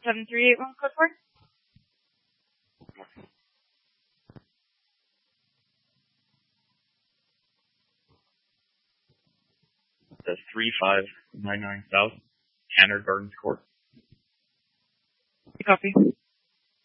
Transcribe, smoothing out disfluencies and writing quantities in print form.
7381 code for? The 3599 South, Tanner Gardens Court. Copy.